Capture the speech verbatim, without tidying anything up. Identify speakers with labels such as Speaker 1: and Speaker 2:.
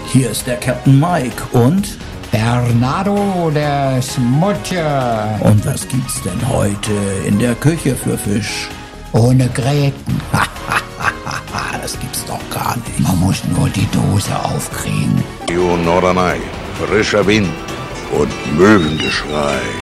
Speaker 1: hier ist der Captain Mike und
Speaker 2: Bernardo der Smutje.
Speaker 1: Und was gibt's denn heute in der Küche für Fisch?
Speaker 2: Ohne Gräten.
Speaker 1: Das gibt's doch gar nicht.
Speaker 2: Man muss nur die Dose aufkriegen.
Speaker 3: Norderney, frischer Wind und Möwengeschrei.